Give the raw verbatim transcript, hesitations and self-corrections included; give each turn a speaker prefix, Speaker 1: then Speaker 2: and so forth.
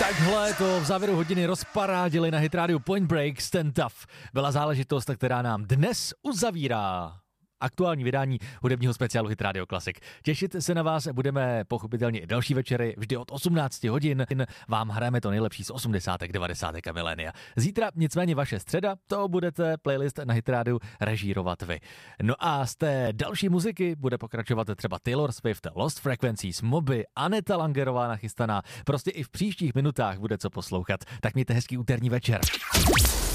Speaker 1: Takhle to v závěru hodiny rozparádili na Hit Radio Point Break. Stand Tough byla záležitost, která nám dnes uzavírá aktuální vydání hudebního speciálu Hit Radio Classic. Těšit se na vás budeme pochopitelně i další večery, vždy od osmnácti hodin. Vám hrajeme to nejlepší z osmdesátek, devadesátek a milénia. Zítra nicméně vaše středa, to budete playlist na Hit Radio režírovat vy. No a z té další muziky bude pokračovat třeba Taylor Swift, Lost Frequencies, Moby, Aneta Langerová nachystaná. Prostě i v příštích minutách bude co poslouchat. Tak mějte hezký úterní večer.